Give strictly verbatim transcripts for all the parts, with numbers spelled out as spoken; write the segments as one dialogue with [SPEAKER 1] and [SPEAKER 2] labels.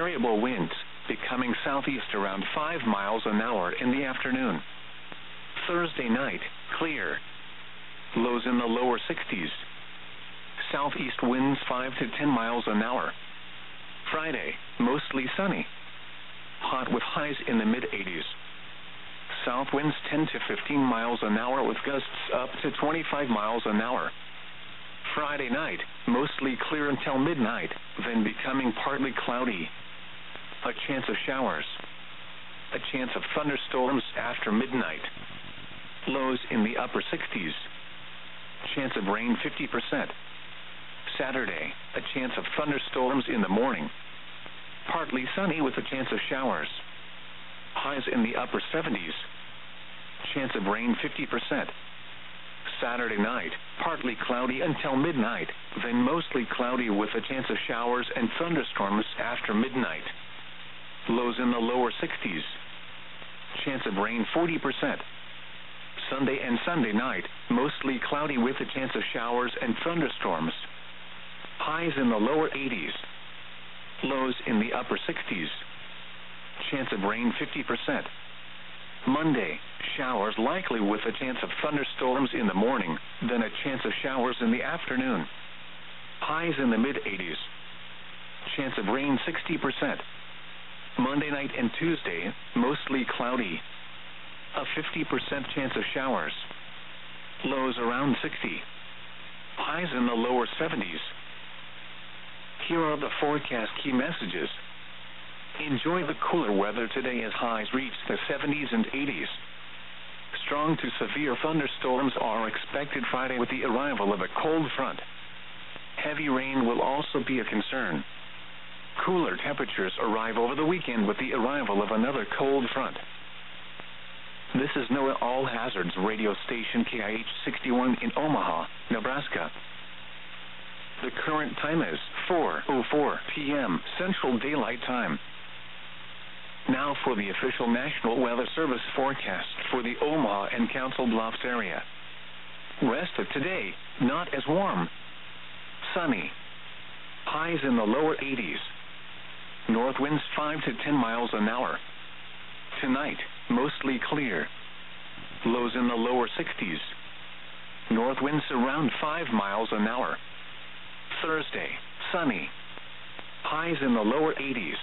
[SPEAKER 1] variable winds, becoming southeast around five miles an hour in the afternoon. Thursday night, clear. Lows in the lower sixties. Southeast winds five to ten miles an hour. Friday, mostly sunny. Hot with highs in the mid-eighties. South winds ten to fifteen miles an hour with gusts up to twenty-five miles an hour. Friday night, mostly clear until midnight, then becoming partly cloudy. A chance of showers. A chance of thunderstorms after midnight. Lows in the upper sixties. Chance of rain fifty percent. Saturday, a chance of thunderstorms in the morning. Partly sunny with a chance of showers. Highs in the upper seventies. Chance of rain fifty percent. Saturday night, partly cloudy until midnight, then mostly cloudy with a chance of showers and thunderstorms after midnight. Lows in the lower sixties. Chance of rain forty percent. Sunday and Sunday night, mostly cloudy with a chance of showers and thunderstorms. Highs in the lower eighties. Lows in the upper sixties. Chance of rain fifty percent. Monday, showers likely with a chance of thunderstorms in the morning, then a chance of showers in the afternoon. Highs in the mid-eighties. Chance of rain sixty percent. Monday night and Tuesday, mostly cloudy. A fifty percent chance of showers. Lows around sixty. Highs in the lower seventies. Here are the forecast key messages. Enjoy the cooler weather today as highs reach the seventies and eighties. Strong to severe thunderstorms are expected Friday with the arrival of a cold front. Heavy rain will also be a concern. Cooler temperatures arrive over the weekend with the arrival of another cold front. This is NOAA All Hazards radio station K I H sixty-one in Omaha, Nebraska. The current time is four oh four p m Central Daylight Time. Now for the official National Weather Service forecast for the Omaha and Council Bluffs area. Rest of today, not as warm. Sunny. Highs in the lower eighties. North winds five to ten miles an hour. Tonight, mostly clear. Lows in the lower sixties. North winds around five miles an hour. Thursday, sunny. Highs in the lower eighties.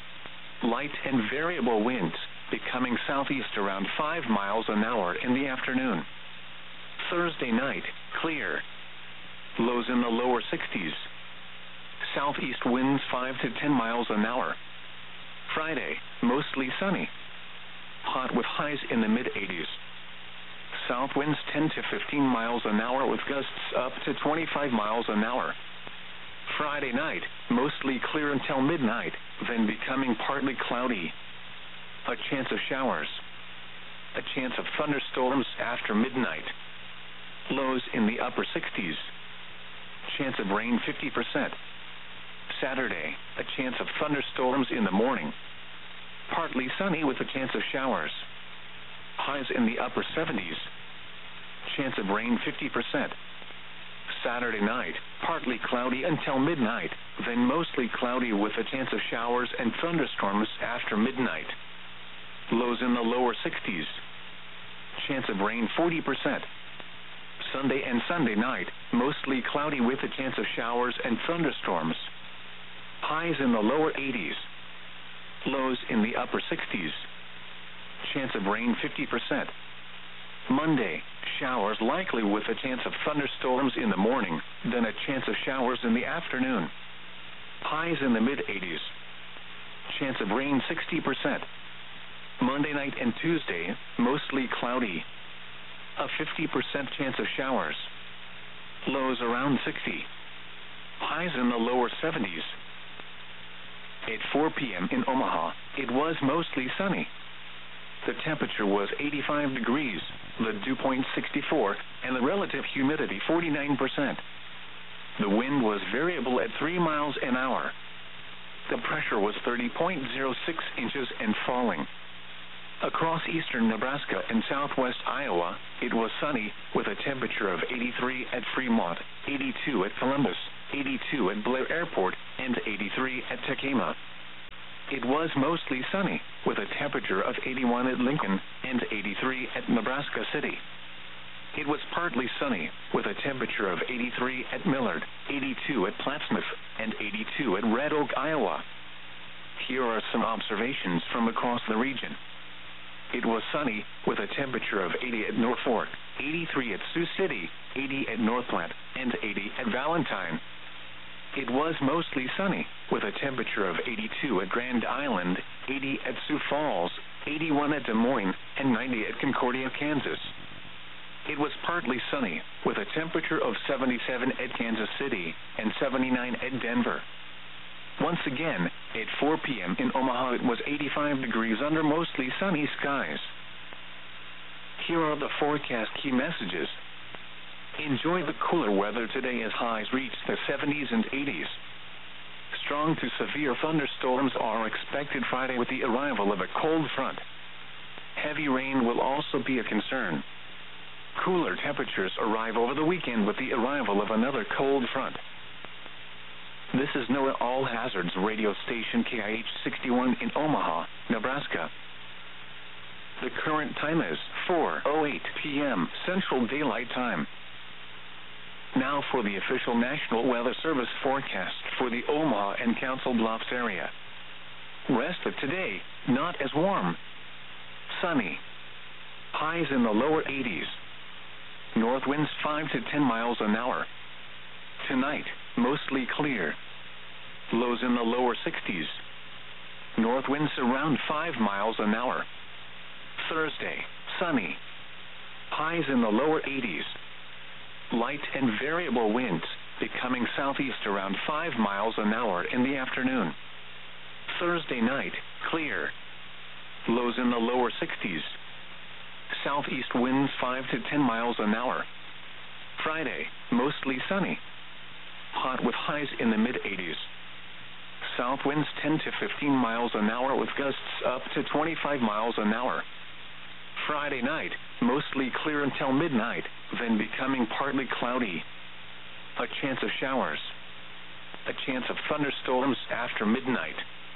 [SPEAKER 1] Light and variable winds, becoming southeast around five miles an hour in the afternoon. Thursday night, clear. Lows in the lower sixties. Southeast winds five to ten miles an hour. Friday, mostly sunny. Hot with highs in the mid-eighties. South winds ten to fifteen miles an hour with gusts up to twenty-five miles an hour. Friday night, mostly clear until midnight, then becoming partly cloudy. A chance of showers. A chance of thunderstorms after midnight. Lows in the upper sixties. Chance of rain fifty percent. Saturday, a chance of thunderstorms in the morning. Partly sunny with a chance of showers. Highs in the upper seventies. Chance of rain fifty percent. Saturday night, partly cloudy until midnight, then mostly cloudy with a chance of showers and thunderstorms after midnight. Lows in the lower sixties. Chance of rain forty percent. Sunday and Sunday night, mostly cloudy with a chance of showers and thunderstorms. Highs in the lower eighties. Lows in the upper sixties. Chance of rain fifty percent. Monday, showers likely with a chance of thunderstorms in the morning, then a chance of showers in the afternoon. Highs in the mid-eighties. Chance of rain sixty percent. Monday night and Tuesday, mostly cloudy. A fifty percent chance of showers. Lows around sixty. Highs in the lower seventies. At four p m in Omaha, it was mostly sunny. The temperature was eighty-five degrees, the dew point sixty-four, and the relative humidity forty-nine percent. The wind was variable at three miles an hour. The pressure was thirty point zero six inches and falling. Across eastern Nebraska and southwest Iowa, it was sunny with a temperature of eighty-three at Fremont, eighty-two at Columbus, eighty-two at Blair Airport, and eighty-three at Tacoma. it was mostly sunny, with a temperature of eighty-one at Lincoln and eighty-three at Nebraska City. It was partly sunny, with a temperature of eighty-three at Millard, eighty-two at Plattsmouth, and eighty-two at Red Oak, Iowa. Here are some observations from across the region. It was sunny, with a temperature of eighty at Norfolk, eighty-three at Sioux City, eighty at North Platte, and eighty at Valentine. It was mostly sunny, with a temperature of eighty-two at Grand Island, eighty at Sioux Falls, eighty-one at Des Moines, and ninety at Concordia, Kansas. It was partly sunny, with a temperature of seventy-seven at Kansas City and seventy-nine at Denver. Once again, at four p m in Omaha it was eighty-five degrees under mostly sunny skies. Here are the forecast key messages. Enjoy the cooler weather today as highs reach the seventies and eighties. Strong to severe thunderstorms are expected Friday with the arrival of a cold front. Heavy rain will also be a concern. Cooler temperatures arrive over the weekend with the arrival of another cold front. This is NOAA All Hazards radio station K I H sixty-one in Omaha, Nebraska. The current time is four oh eight p m Central Daylight Time. Now for the official National Weather Service forecast for the Omaha and Council Bluffs area. Rest of today, not as warm. Sunny. Highs in the lower eighties. North winds five to ten miles an hour. Tonight, mostly clear. Lows in the lower sixties. North winds around five miles an hour. Thursday, sunny. Highs in the lower eighties. Light and variable winds, becoming southeast around five miles an hour in the afternoon. Thursday night, clear. Lows in the lower sixties. Southeast winds five to ten miles an hour. Friday, mostly sunny. Hot with highs in the mid eighties. South winds ten to fifteen miles an hour with gusts up to twenty-five miles an hour. Friday night, mostly clear until midnight, then becoming partly cloudy. A chance of showers. A chance of thunderstorms after midnight.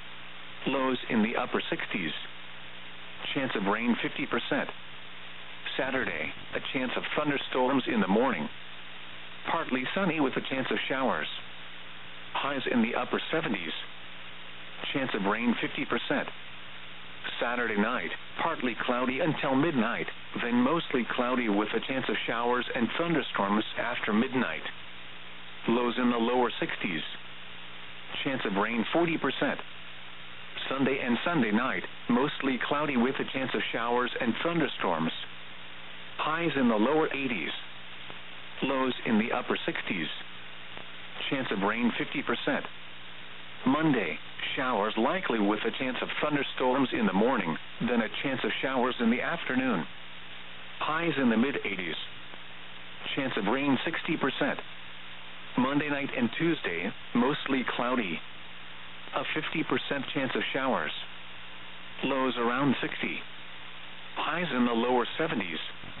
[SPEAKER 1] Lows in the upper sixties. Chance of rain fifty percent. Saturday, a chance of thunderstorms in the morning. Partly sunny with a chance of showers. Highs in the upper seventies. Chance of rain fifty percent. Saturday night, partly cloudy until midnight, then mostly cloudy with a chance of showers and thunderstorms after midnight. Lows in the lower sixties. Chance of rain forty percent. Sunday and Sunday night, mostly cloudy with a chance of showers and thunderstorms. Highs in the lower eighties. Lows in the upper sixties. Chance of rain fifty percent. Monday, showers likely with a chance of thunderstorms in the morning, then a chance of showers in the afternoon. Highs in the mid eighties. Chance of rain sixty percent. Monday night and Tuesday, mostly cloudy. A fifty percent chance of showers. Lows around sixty. Highs in the lower seventies.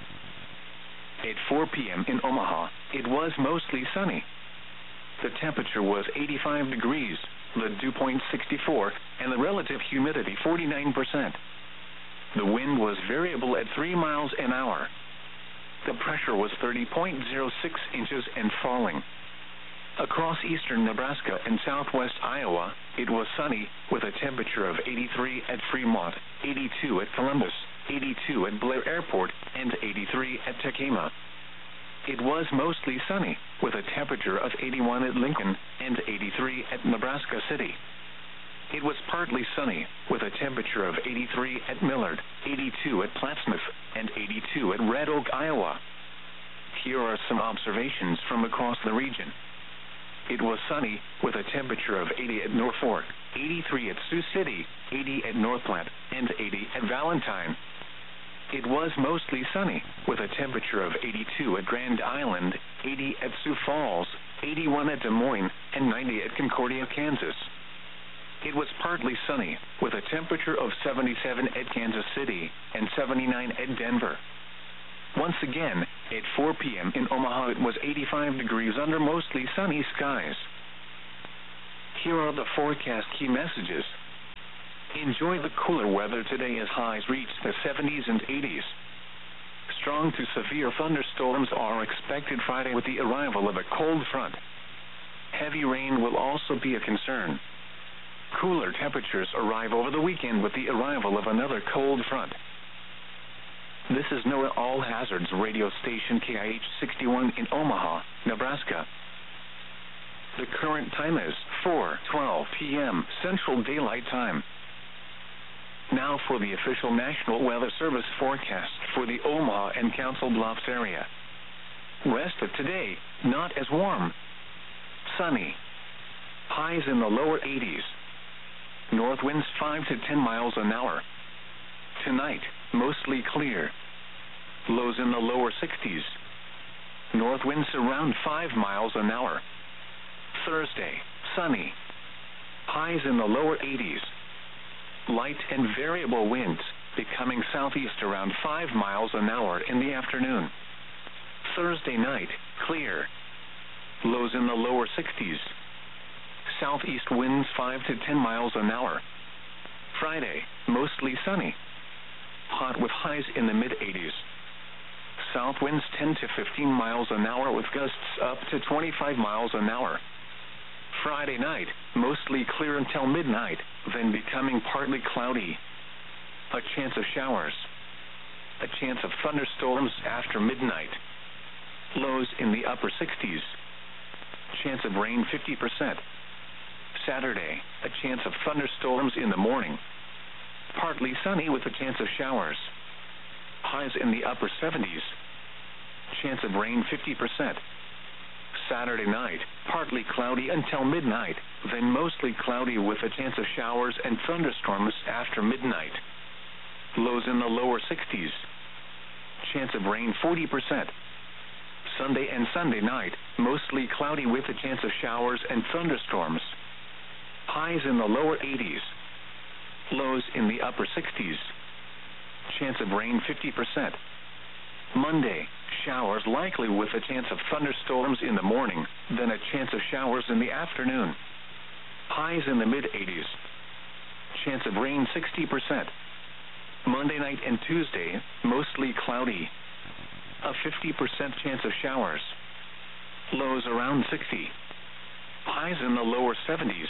[SPEAKER 1] At four p m in Omaha, it was mostly sunny. The temperature was eighty-five degrees, the dew point sixty-four, and the relative humidity forty-nine percent. The wind was variable at three miles an hour. The pressure was thirty point zero six inches and falling. Across eastern Nebraska and southwest Iowa, it was sunny with a temperature of eighty-three at Fremont, eighty-two at Columbus, eighty-two at Blair Airport, and eighty-three at Tacoma. It was mostly sunny with a temperature of eighty-one at Lincoln and eighty-three at Nebraska City. It was partly sunny with a temperature of eighty-three at Millard, eighty-two at Plattsmouth, and eighty-two at Red Oak, Iowa. Here are some observations from across the region. It was sunny with a temperature of eighty at Norfolk, eighty-three at Sioux City, eighty at North Platte, and eighty at Valentine. It was mostly sunny with a temperature of eighty-two at Grand Island, eighty at Sioux Falls, eighty-one at Des Moines, and ninety at Concordia, Kansas. It was partly sunny with a temperature of seventy-seven at Kansas City and seventy-nine at Denver. Once again, at four p m in Omaha it was eighty-five degrees under mostly sunny skies. Here are the forecast key messages. Enjoy the cooler weather today as highs reach the seventies and eighties. Strong to severe thunderstorms are expected Friday with the arrival of a cold front. Heavy rain will also be a concern. Cooler temperatures arrive over the weekend with the arrival of another cold front. This is NOAA All Hazards radio station K I H sixty-one in Omaha, Nebraska. The current time is four twelve p m Central Daylight Time. Now for the official National Weather Service forecast for the Omaha and Council Bluffs area. Rest of today, not as warm. Sunny. Highs in the lower eighties. North winds five to ten miles an hour. Tonight, mostly clear. Lows in the lower sixties. North winds around five miles an hour. Thursday, sunny. Highs in the lower eighties. Light and variable winds, becoming southeast around five miles an hour in the afternoon. Thursday night, clear. Lows in the lower sixties. Southeast winds five to ten miles an hour. Friday, mostly sunny. Hot with highs in the mid-eighties. South winds ten to fifteen miles an hour with gusts up to twenty-five miles an hour. Friday night, mostly clear until midnight, then becoming partly cloudy. A chance of showers. A chance of thunderstorms after midnight. Lows in the upper sixties. Chance of rain fifty percent. Saturday, a chance of thunderstorms in the morning. Partly sunny with a chance of showers. Highs in the upper seventies. Chance of rain fifty percent. Saturday night, partly cloudy until midnight, then mostly cloudy with a chance of showers and thunderstorms after midnight. Lows in the lower sixties. Chance of rain forty percent. Sunday and Sunday night, mostly cloudy with a chance of showers and thunderstorms. Highs in the lower eighties. Lows in the upper sixties. Chance of rain fifty percent. Monday, showers likely with a chance of thunderstorms in the morning, then a chance of showers in the afternoon. Highs in the mid-eighties. Chance of rain sixty percent. Monday night and Tuesday, mostly cloudy. A fifty percent chance of showers. Lows around sixty. Highs in the lower seventies.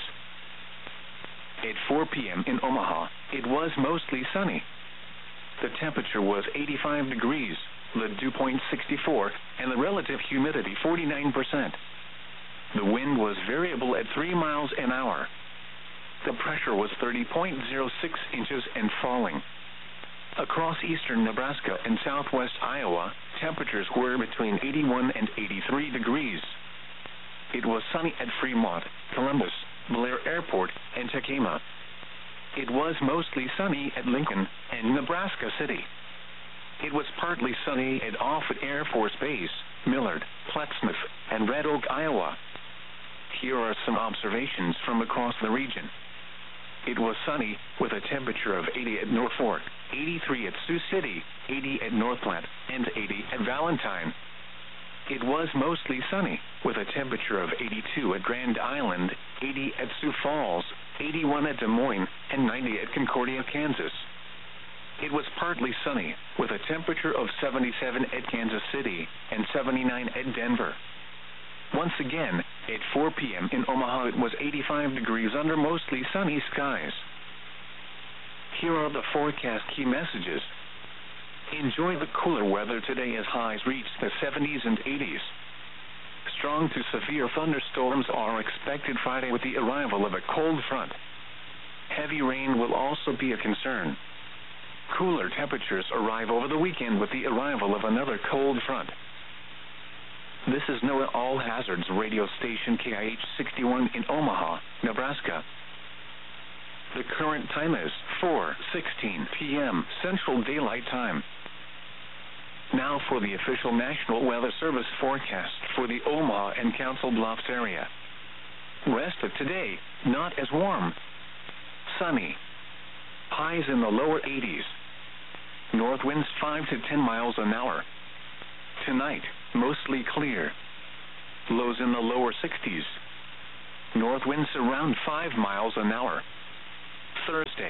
[SPEAKER 1] At four p m in Omaha, it was mostly sunny. The temperature was eighty-five degrees, the dew point sixty-four, and the relative humidity forty-nine percent. The wind was variable at three miles an hour. The pressure was thirty point zero six inches and falling. Across eastern Nebraska and southwest Iowa, temperatures were between eighty-one and eighty-three degrees. It was sunny at Fremont, Columbus, Blair Airport, and Tacoma. It was mostly sunny at Lincoln and Nebraska City. It was partly sunny at Offutt Air Force Base, Millard, Plattsmouth, and Red Oak, Iowa. Here are some observations from across the region. It was sunny with a temperature of eighty at Norfolk, eighty-three at Sioux City, eighty at North Platte, and eighty at Valentine. It was mostly sunny with a temperature of eighty-two at Grand Island, eighty at Sioux Falls, eighty-one at Des Moines, and ninety at Concordia, Kansas. It was partly sunny with a temperature of seventy-seven at Kansas City and seventy-nine at Denver. Once again, at four p m in Omaha it was eighty-five degrees under mostly sunny skies. Here are the forecast key messages. Enjoy the cooler weather today as highs reach the seventies and eighties. Strong to severe thunderstorms are expected Friday with the arrival of a cold front. Heavy rain will also be a concern. Cooler temperatures arrive over the weekend with the arrival of another cold front. This is NOAA All Hazards radio station K I H sixty-one in Omaha, Nebraska. The current time is four sixteen p m Central Daylight Time. Now for the official National Weather Service forecast for the Omaha and Council Bluffs area. Rest of today, not as warm. Sunny. Highs in the lower eighties. North winds five to ten miles an hour. Tonight, mostly clear. Lows in the lower sixties. North winds around five miles an hour. Thursday,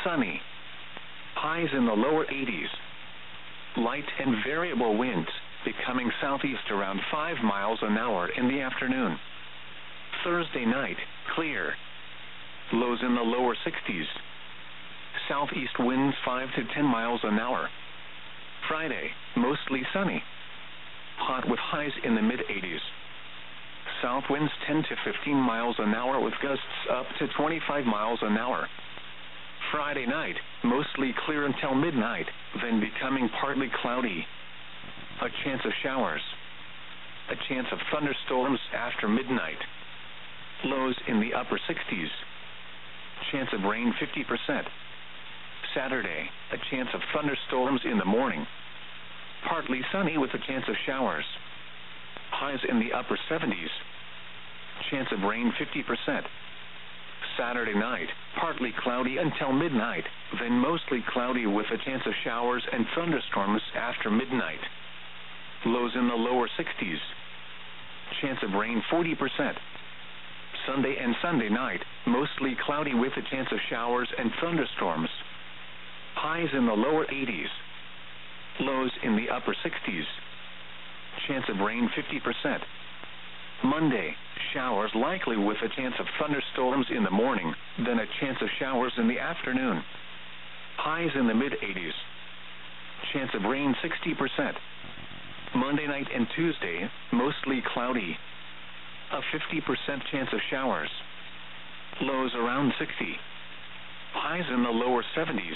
[SPEAKER 1] sunny. Highs in the lower eighties. Light and variable winds, becoming southeast around five miles an hour in the afternoon. Thursday night, clear. Lows in the lower sixties. Southeast winds five to ten miles an hour. Friday, mostly sunny. Hot with highs in the mid-eighties. South winds ten to fifteen miles an hour with gusts up to twenty-five miles an hour. Friday night, mostly clear until midnight, then becoming partly cloudy. A chance of showers. A chance of thunderstorms after midnight. Lows in the upper sixties. Chance of rain fifty percent. Saturday, a chance of thunderstorms in the morning. Partly sunny with a chance of showers. Highs in the upper seventies. Chance of rain fifty percent. Saturday night, partly cloudy until midnight, then mostly cloudy with a chance of showers and thunderstorms after midnight. Lows in the lower sixties. Chance of rain forty percent. Sunday and Sunday night, mostly cloudy with a chance of showers and thunderstorms. Highs in the lower eighties. Lows in the upper sixties. Chance of rain fifty percent. Monday, showers likely with a chance of thunderstorms in the morning, then a chance of showers in the afternoon. Highs in the mid-eighties. Chance of rain sixty percent. Monday night and Tuesday, mostly cloudy. A fifty percent chance of showers. Lows around sixty. Highs in the lower seventies.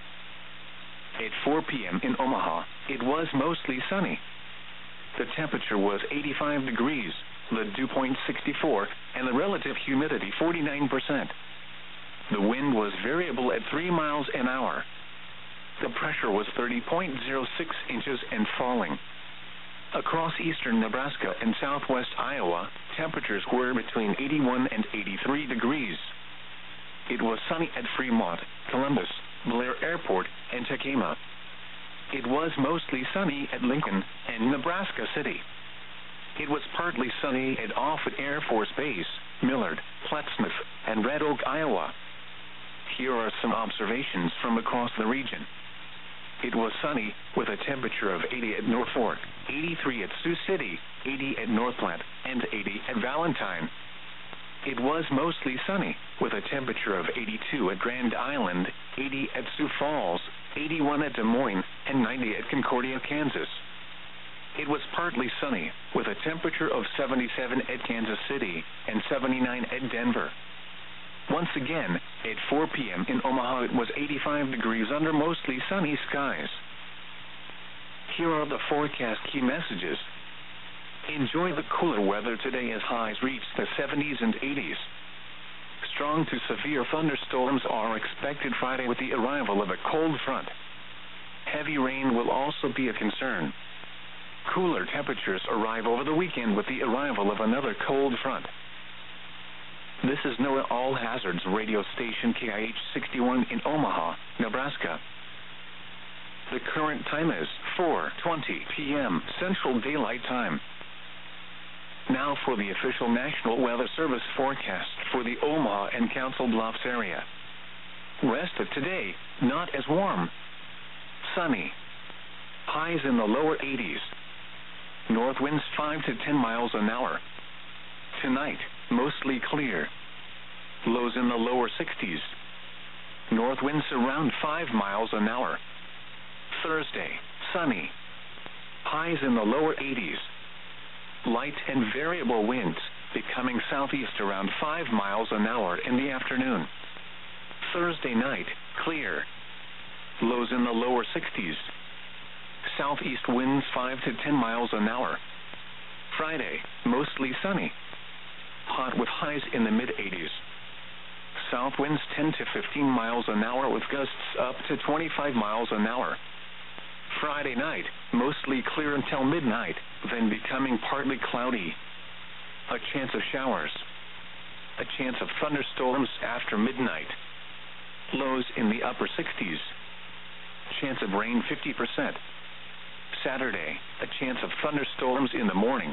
[SPEAKER 1] At four p.m. in Omaha, it was mostly sunny. The temperature was eighty-five degrees, the dew point sixty-four, and the relative humidity forty-nine percent. The wind was variable at three miles an hour. The pressure was thirty point zero six inches and falling. Across eastern Nebraska and southwest Iowa, temperatures were between eighty-one and eighty-three degrees. It was sunny at Fremont, Columbus, Blair Airport, and Takema. It was mostly sunny at Lincoln and Nebraska City. It was partly sunny at Offutt Air Force Base, Millard, Plattsmouth, and Red Oak, Iowa. Here are some observations from across the region. It was sunny with a temperature of eighty at North Fork, eighty-three at Sioux City, eighty at North Platte, and eighty at Valentine. It was mostly sunny with a temperature of eighty-two at Grand Island, eighty at Sioux Falls, eighty-one at Des Moines, and ninety at Concordia, Kansas. It was partly sunny with a temperature of seventy-seven at Kansas City and seventy-nine at Denver. Once again, at four p.m. in Omaha, it was eighty-five degrees under mostly sunny skies. Here are the forecast key messages. Enjoy the cooler weather today as highs reach the seventies and eighties. Strong to severe thunderstorms are expected Friday with the arrival of a cold front. Heavy rain will also be a concern. Cooler temperatures arrive over the weekend with the arrival of another cold front. This is NOAA All Hazards radio station K I H sixty-one in Omaha, Nebraska. The current time is four twenty p.m. Central Daylight Time. Now for the official National Weather Service forecast for the Omaha and Council Bluffs area. Rest of today, not as warm. Sunny. Highs in the lower eighties. North winds five to ten miles an hour. Tonight, mostly clear. Lows in the lower sixties. North winds around five miles an hour. Thursday, sunny. Highs in the lower eighties. Light and variable winds, becoming southeast around five miles an hour in the afternoon. Thursday night, clear. Lows in the lower sixties. Southeast winds five to ten miles an hour. Friday, mostly sunny. Hot with highs in the mid-eighties. South winds ten to fifteen miles an hour with gusts up to twenty-five miles an hour. Friday night, mostly clear until midnight, then becoming partly cloudy. A chance of showers. A chance of thunderstorms after midnight. Lows in the upper sixties. Chance of rain fifty percent. Saturday, a chance of thunderstorms in the morning.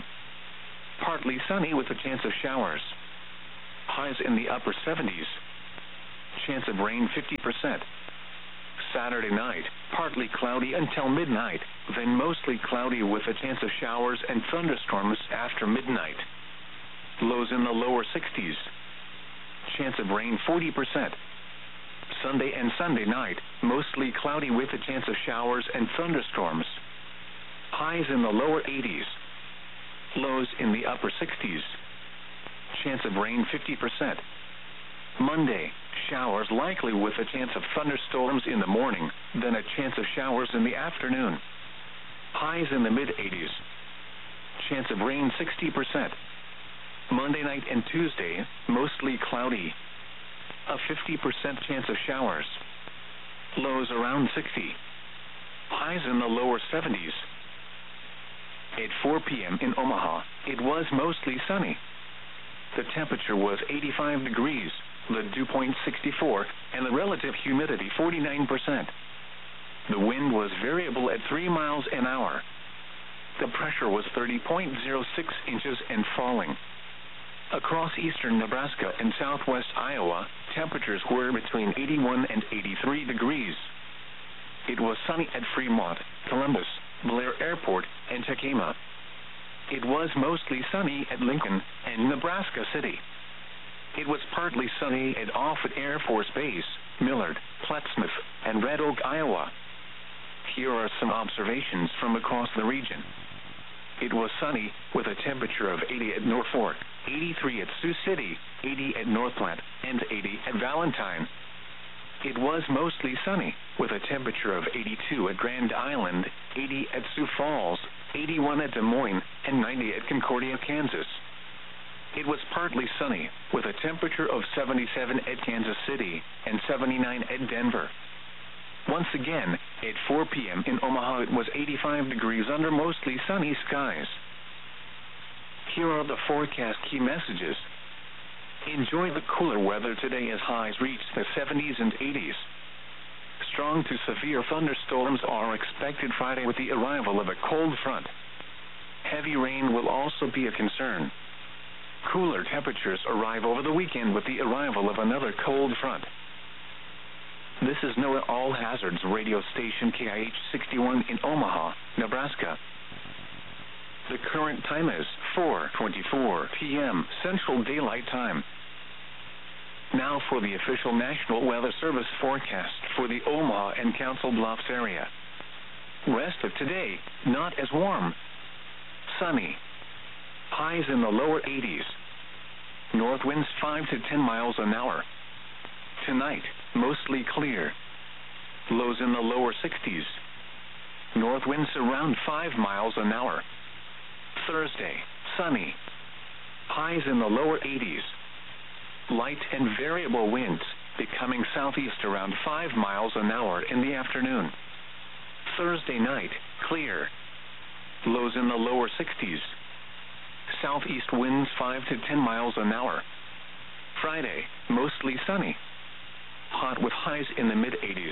[SPEAKER 1] Partly sunny with a chance of showers. Highs in the upper seventies. Chance of rain fifty percent. Saturday night, partly cloudy until midnight, then mostly cloudy with a chance of showers and thunderstorms after midnight. Lows in the lower sixties. Chance of rain forty percent. Sunday and Sunday night, mostly cloudy with a chance of showers and thunderstorms. Highs in the lower eighties. Lows in the upper sixties. Chance of rain fifty percent. Monday, showers likely with a chance of thunderstorms in the morning, then a chance of showers in the afternoon. Highs in the mid-eighties. Chance of rain sixty percent. Monday night and Tuesday, mostly cloudy. A fifty percent chance of showers. Lows around sixty. Highs in the lower seventies. At four p.m. in Omaha, it was mostly sunny. The temperature was eighty-five degrees, the dew point sixty-four, and the relative humidity forty-nine percent. The wind was variable at three miles an hour. The pressure was thirty point zero six inches and falling. Across eastern Nebraska and southwest Iowa, temperatures were between eighty-one and eighty-three degrees. It was sunny at Fremont, Columbus, Blair Airport, and Tacoma. It was mostly sunny at Lincoln and Nebraska City. It was partly sunny at Offutt Air Force Base, Millard, Plattsmouth, and Red Oak, Iowa. Here are some observations from across the region. It was sunny with a temperature of eighty at Norfolk, eighty-three at Sioux City, eighty at North Platte, and eighty at Valentine. It was mostly sunny with a temperature of eighty-two at Grand Island, eighty at Sioux Falls, eighty-one at Des Moines, and ninety at Concordia, Kansas. It was partly sunny with a temperature of seventy-seven at Kansas City and seventy-nine at Denver. Once again, at four p.m. in Omaha, it was eighty-five degrees under mostly sunny skies. Here are the forecast key messages. Enjoy the cooler weather today as highs reach the seventies and eighties. Strong to severe thunderstorms are expected Friday with the arrival of a cold front. Heavy rain will also be a concern. Cooler temperatures arrive over the weekend with the arrival of another cold front. This is NOAA All Hazards radio station K I H sixty-one in Omaha, Nebraska. The current time is four twenty-four p.m. Central Daylight Time. Now for the official National Weather Service forecast for the Omaha and Council Bluffs area. Rest of today, not as warm. Sunny. Highs in the lower eighties. North winds five to ten miles an hour. Tonight, mostly clear. Lows in the lower sixties. North winds around five miles an hour. Thursday, sunny. Highs in the lower eighties. Light and variable winds, becoming southeast around five miles an hour in the afternoon. Thursday night, clear. Lows in the lower sixties. Southeast winds five to ten miles an hour. Friday, mostly sunny. Hot with highs in the mid-eighties.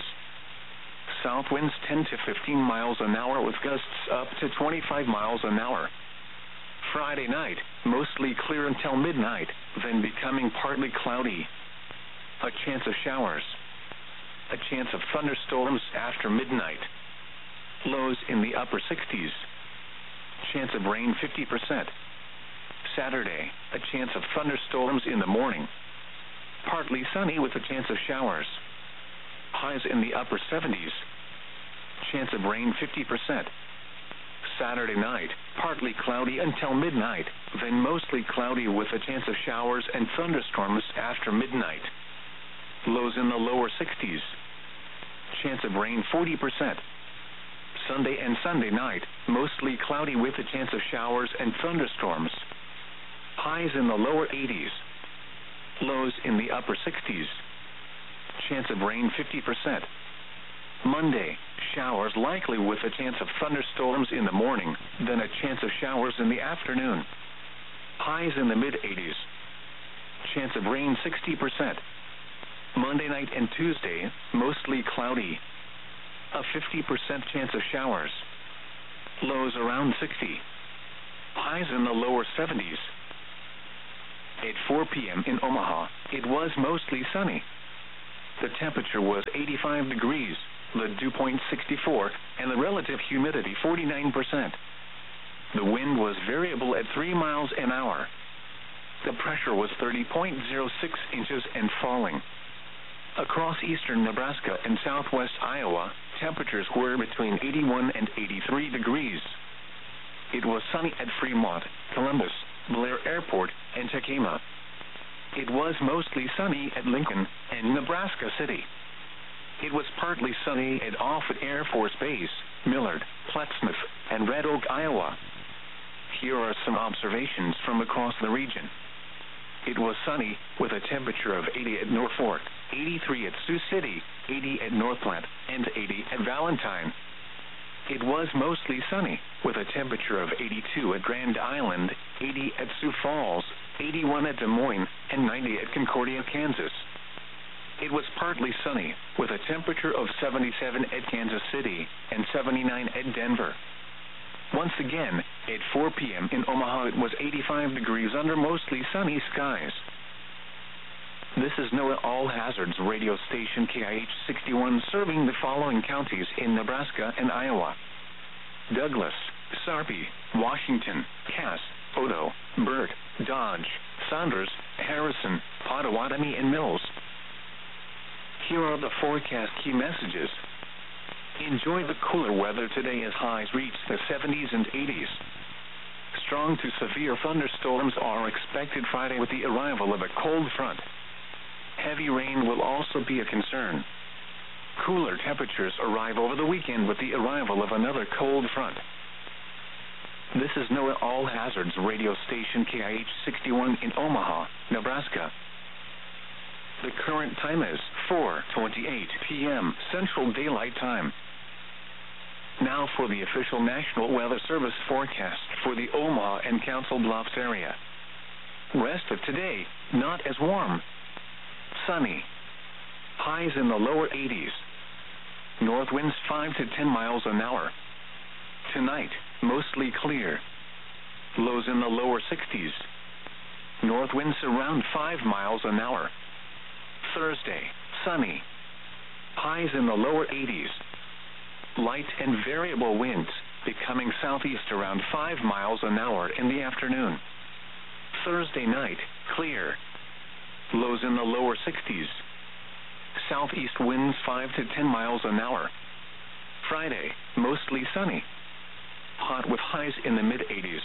[SPEAKER 1] South winds ten to fifteen miles an hour with gusts up to twenty-five miles an hour. Friday night, mostly clear until midnight, then becoming partly cloudy. A chance of showers. A chance of thunderstorms after midnight. Lows in the upper sixties. Chance of rain fifty percent. Saturday, a chance of thunderstorms in the morning. Partly sunny with a chance of showers. Highs in the upper seventies. Chance of rain fifty percent. Saturday night, partly cloudy until midnight, then mostly cloudy with a chance of showers and thunderstorms after midnight. Lows in the lower sixties. Chance of rain forty percent. Sunday and Sunday night, mostly cloudy with a chance of showers and thunderstorms. Highs in the lower eighties. Lows in the upper sixties. Chance of rain fifty percent. Monday, showers likely with a chance of thunderstorms in the morning, then a chance of showers in the afternoon. Highs in the mid-eighties. Chance of rain sixty percent. Monday night and Tuesday, mostly cloudy. A fifty percent chance of showers. Lows around sixty. Highs in the lower seventies. At four p.m. in Omaha, it was mostly sunny. The temperature was eighty-five degrees, the dew point sixty-four, and the relative humidity forty-nine percent. The wind was variable at three miles an hour. The pressure was thirty point zero six inches and falling. Across eastern Nebraska and southwest Iowa, temperatures were between eighty-one and eighty-three degrees. It was sunny at Fremont, Columbus, Blair Airport, and Tacoma. It was mostly sunny at Lincoln and Nebraska City. It was partly sunny at Offutt Air Force Base, Millard, Plattsmouth, and Red Oak, Iowa. Here are some observations from across the region. It was sunny with a temperature of eighty at Norfolk, eighty-three at Sioux City, eighty at North Platte, and eighty at Valentine. It was mostly sunny with a temperature of eighty-two at Grand Island, eighty at Sioux Falls, eighty-one at Des Moines, and ninety at Concordia, Kansas. It was partly sunny with a temperature of seventy-seven at Kansas City and seventy-nine at Denver. Once again, at four p.m. in Omaha, it was eighty-five degrees under mostly sunny skies. This is NOAA All Hazards radio station K I H sixty-one, serving the following counties in Nebraska and Iowa: Douglas, Sarpy, Washington, Cass, Odo, Burt, Dodge, Saunders, Harrison, Pottawatomie, and Mills. Here are the forecast key messages. Enjoy the cooler weather today as highs reach the seventies and eighties. Strong to severe thunderstorms are expected Friday with the arrival of a cold front. Heavy rain will also be a concern. Cooler temperatures arrive over the weekend with the arrival of another cold front. This is NOAA All Hazards radio station K I H sixty-one in Omaha, Nebraska. The current time is four twenty-eight p.m. Central Daylight Time. Now for the official National Weather Service forecast for the Omaha and Council Bluffs area. Rest of today, not as warm. Sunny. Highs in the lower eighties. North winds five to ten miles an hour. Tonight, mostly clear. Lows in the lower sixties. North winds around five miles an hour. Thursday, sunny. Highs in the lower eighties. Light and variable winds, becoming southeast around five miles an hour in the afternoon. Thursday night, clear. Lows in the lower sixties. Southeast winds five to ten miles an hour. Friday, mostly sunny. Hot with highs in the mid-eighties.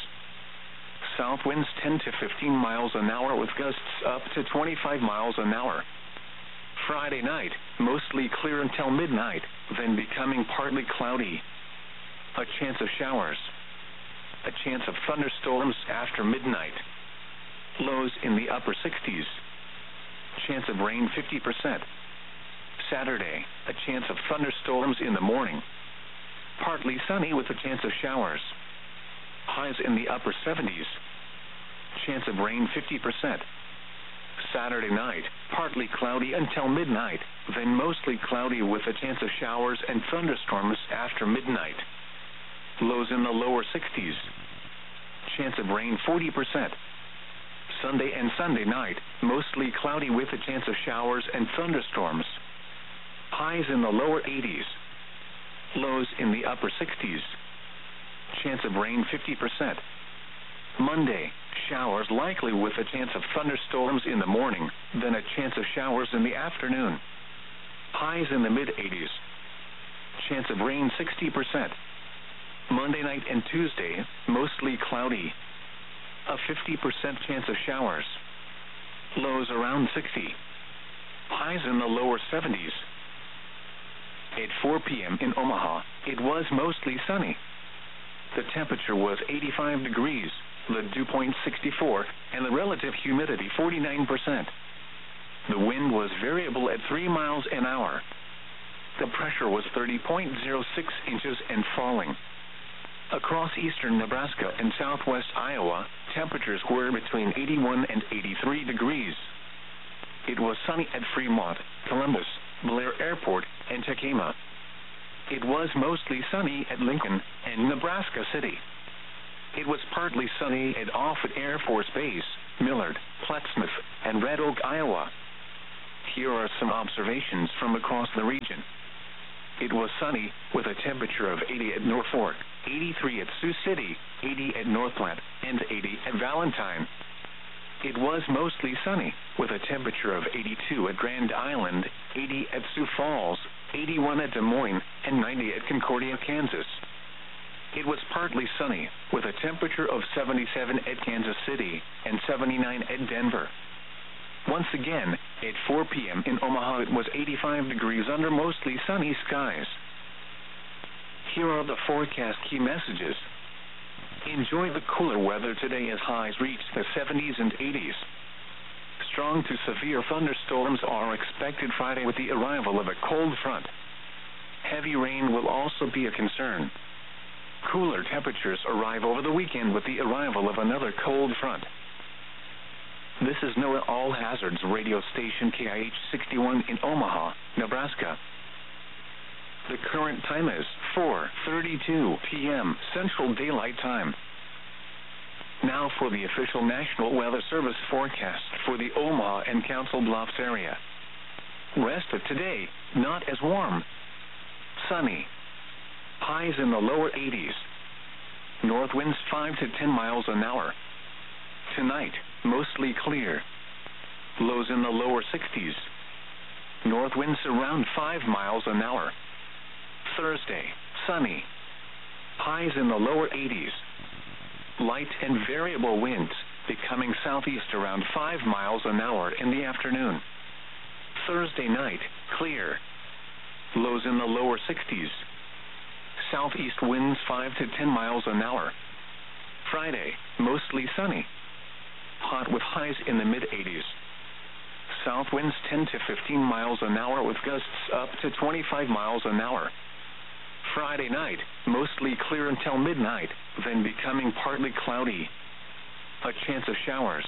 [SPEAKER 1] South winds ten to fifteen miles an hour with gusts up to twenty-five miles an hour. Friday night, mostly clear until midnight, then becoming partly cloudy. A chance of showers. A chance of thunderstorms after midnight. Lows in the upper sixties. Chance of rain fifty percent. Saturday, a chance of thunderstorms in the morning. Partly sunny with a chance of showers. Highs in the upper seventies. Chance of rain fifty percent. Saturday night, partly cloudy until midnight, then mostly cloudy with a chance of showers and thunderstorms after midnight. Lows in the lower sixties. Chance of rain forty percent. Sunday and Sunday night, mostly cloudy with a chance of showers and thunderstorms. Highs in the lower eighties. Lows in the upper sixties. Chance of rain fifty percent. Monday, showers likely with a chance of thunderstorms in the morning, then a chance of showers in the afternoon. Highs in the mid-eighties. Chance of rain sixty percent. Monday night and Tuesday, mostly cloudy. A fifty percent chance of showers. Lows around sixty. Highs in the lower seventies. At four p.m. in Omaha, it was mostly sunny. The temperature was eighty-five degrees, the dew point sixty-four, and the relative humidity forty-nine percent. The wind was variable at three miles an hour. The pressure was thirty point zero six inches and falling. Across eastern Nebraska and southwest Iowa, temperatures were between eighty-one and eighty-three degrees. It was sunny at Fremont, Columbus, Blair Airport, and Tacoma. It was mostly sunny at Lincoln and Nebraska City. It was partly sunny at Offutt Air Force Base, Millard, Plattsmouth, and Red Oak, Iowa. Here are some observations from across the region. It was sunny, with a temperature of eighty at Norfolk, eighty-three at Sioux City, eighty at North Platte, and eighty at Valentine. It was mostly sunny, with a temperature of eighty-two at Grand Island, eighty at Sioux Falls, eighty-one at Des Moines, and ninety at Concordia, Kansas. It was partly sunny, with a temperature of seventy-seven at Kansas City and seventy-nine at Denver. Once again, at four p.m. in Omaha, it was eighty-five degrees under mostly sunny skies. Here are the forecast key messages. Enjoy the cooler weather today as highs reach the seventies and eighties. Strong to severe thunderstorms are expected Friday with the arrival of a cold front. Heavy rain will also be a concern. Cooler temperatures arrive over the weekend with the arrival of another cold front. This is NOAA All Hazards radio station K I H sixty-one in Omaha, Nebraska. The current time is four thirty-two p.m. Central Daylight Time. Now for the official National Weather Service forecast for the Omaha and Council Bluffs area. Rest of today, not as warm. Sunny. Highs in the lower eighties. North winds five to ten miles an hour. Tonight, mostly clear. Lows in the lower sixties. North winds around five miles an hour. Thursday, sunny. Highs in the lower eighties. Light and variable winds, becoming southeast around five miles an hour in the afternoon. Thursday night, clear. Lows in the lower sixties. Southeast winds five to ten miles an hour. Friday, mostly sunny. Hot with highs in the mid-eighties. South winds ten to fifteen miles an hour with gusts up to twenty-five miles an hour. Friday night, mostly clear until midnight, then becoming partly cloudy. A chance of showers.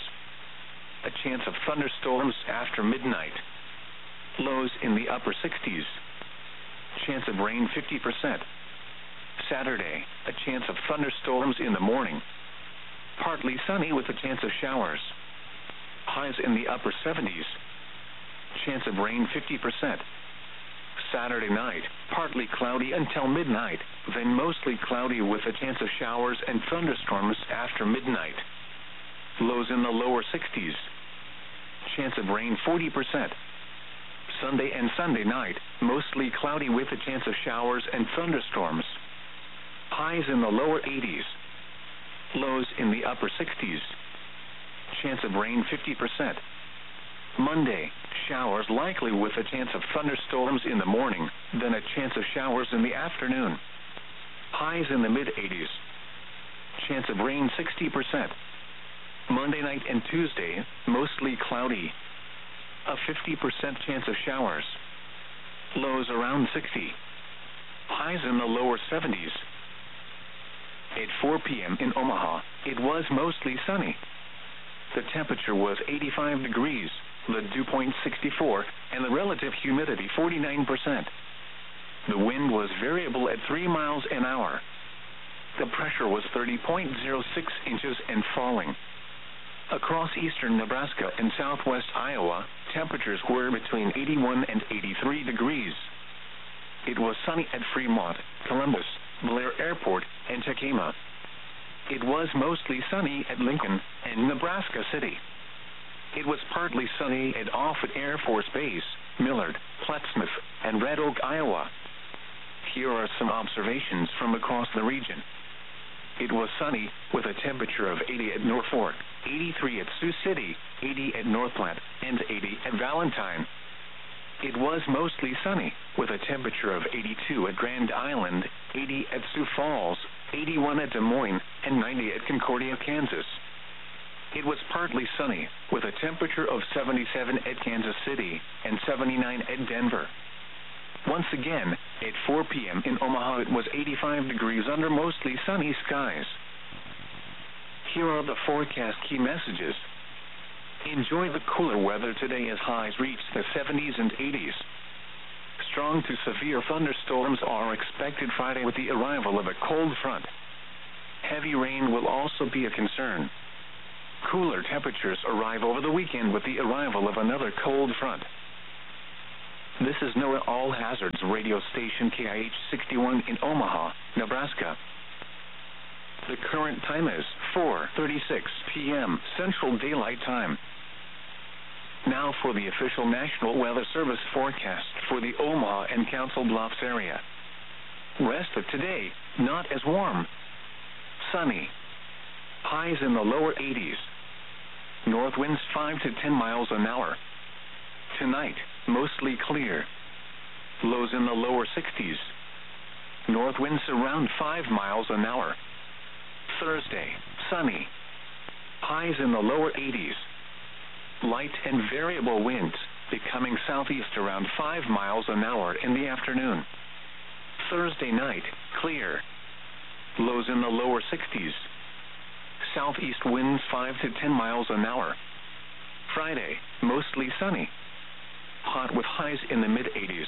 [SPEAKER 1] A chance of thunderstorms after midnight. Lows in the upper sixties. Chance of rain fifty percent. Saturday, a chance of thunderstorms in the morning. Partly sunny with a chance of showers. Highs in the upper seventies. Chance of rain fifty percent. Saturday night, partly cloudy until midnight, then mostly cloudy with a chance of showers and thunderstorms after midnight. Lows in the lower sixties. Chance of rain forty percent. Sunday and Sunday night, mostly cloudy with a chance of showers and thunderstorms. Highs in the lower eighties. Lows in the upper sixties. Chance of rain fifty percent. Monday, showers likely with a chance of thunderstorms in the morning, then a chance of showers in the afternoon. Highs in the mid-eighties. Chance of rain sixty percent. Monday night and Tuesday, mostly cloudy. A fifty percent chance of showers. Lows around sixty. Highs in the lower seventies. At four p.m. in Omaha, it was mostly sunny. The temperature was eighty-five degrees, the dew point sixty-four, and the relative humidity forty-nine percent. The wind was variable at three miles an hour. The pressure was thirty point zero six inches and falling. Across eastern Nebraska and southwest Iowa, temperatures were between eighty-one and eighty-three degrees. It was sunny at Fremont, Columbus, Blair Airport, and Tacoma. It was mostly sunny at Lincoln and Nebraska City. It was partly sunny at Offutt Air Force Base, Millard, Plattsmouth, and Red Oak, Iowa. Here are some observations from across the region. It was sunny, with a temperature of eighty at Norfolk, eighty-three at Sioux City, eighty at North Platte, and eighty at Valentine. It was mostly sunny, with a temperature of eighty-two at Grand Island, eighty at Sioux Falls, eighty-one at Des Moines, and ninety at Concordia, Kansas. It was partly sunny, with a temperature of seventy-seven at Kansas City and seventy-nine at Denver. Once again, at four p.m. in Omaha, it was eighty-five degrees under mostly sunny skies. Here are the forecast key messages. Enjoy the cooler weather today as highs reach the seventies and eighties. Strong to severe thunderstorms are expected Friday with the arrival of a cold front. Heavy rain will also be a concern. Cooler temperatures arrive over the weekend with the arrival of another cold front. This is NOAA All Hazards radio station K I H sixty-one in Omaha, Nebraska. The current time is four thirty-six p m Central Daylight Time. Now for the official National Weather Service forecast for the Omaha and Council Bluffs area. Rest of today, not as warm. Sunny. Highs in the lower eighties. North winds five to ten miles an hour. Tonight, mostly clear. Lows in the lower sixties. North winds around five miles an hour. Thursday, sunny. Highs in the lower eighties. Light and variable winds, becoming southeast around five miles an hour in the afternoon. Thursday night, clear. Lows in the lower sixties. Southeast winds five to ten miles an hour. Friday, mostly sunny. Hot with highs in the mid-eighties.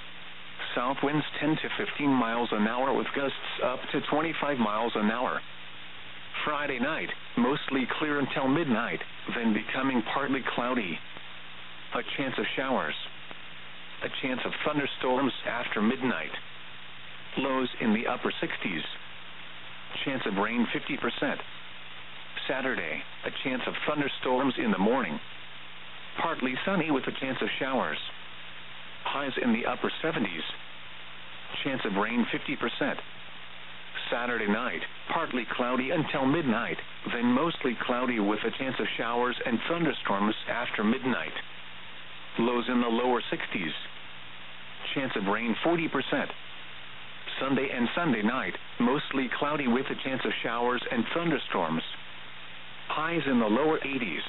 [SPEAKER 1] South winds ten to fifteen miles an hour with gusts up to twenty-five miles an hour. Friday night, mostly clear until midnight, then becoming partly cloudy. A chance of showers. A chance of thunderstorms after midnight. Lows in the upper sixties. Chance of rain fifty percent. Saturday, a chance of thunderstorms in the morning. Partly sunny with a chance of showers. Highs in the upper seventies. Chance of rain fifty percent. Saturday night, partly cloudy until midnight, then mostly cloudy with a chance of showers and thunderstorms after midnight. Lows in the lower sixties. Chance of rain forty percent. Sunday and Sunday night, mostly cloudy with a chance of showers and thunderstorms. Highs in the lower eighties.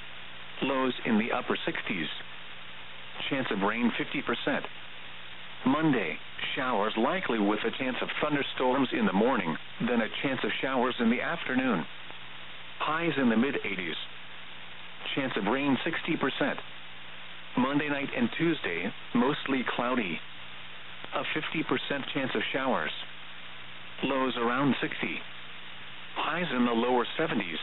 [SPEAKER 1] Lows in the upper sixties. Chance of rain fifty percent. Monday, showers likely with a chance of thunderstorms in the morning, then a chance of showers in the afternoon. Highs in the mid-eighties. Chance of rain sixty percent. Monday night and Tuesday, mostly cloudy. A fifty percent chance of showers. Lows around sixty. Highs in the lower seventies.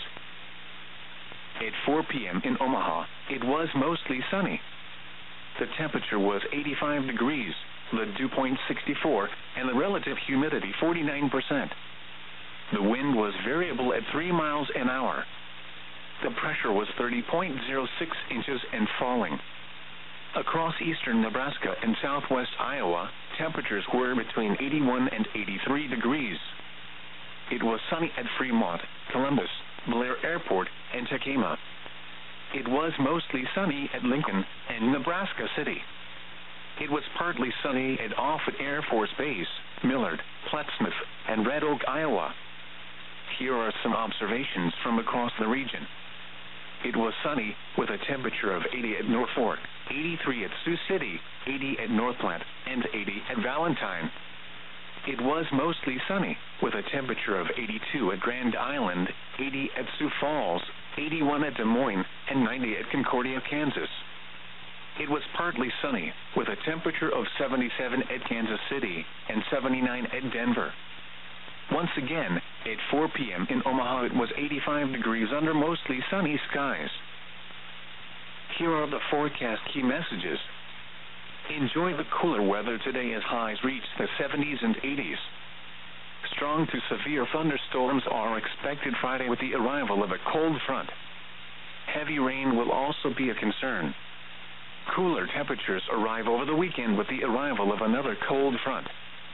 [SPEAKER 1] At four p m in Omaha, it was mostly sunny. The temperature was eighty-five degrees, the dew point sixty-four, and the relative humidity forty-nine percent. The wind was variable at three miles an hour. The pressure was thirty point zero six inches and falling. Across eastern Nebraska and southwest Iowa, temperatures were between eighty-one and eighty-three degrees. It was sunny at Fremont, Columbus, Blair Airport, and Tacoma. It was mostly sunny at Lincoln and Nebraska City. It was partly sunny at Offutt Air Force Base, Millard, Plattsmouth, and Red Oak, Iowa. Here are some observations from across the region. It was sunny with a temperature of eighty at Norfolk, eighty-three at Sioux City, eighty at North Platte, and eighty at Valentine. It was mostly sunny with a temperature of eighty-two at Grand Island, eighty at Sioux Falls, eighty-one at Des Moines, and ninety at Concordia, Kansas. It was partly sunny with a temperature of seventy-seven at Kansas City and seventy-nine at Denver. Once again, at four p m in Omaha, it was eighty-five degrees under mostly sunny skies. Here are the forecast key messages. Enjoy the cooler weather today as highs reach the seventies and eighties. Strong to severe thunderstorms are expected Friday with the arrival of a cold front. Heavy rain will also be a concern. Cooler temperatures arrive over the weekend with the arrival of another cold front.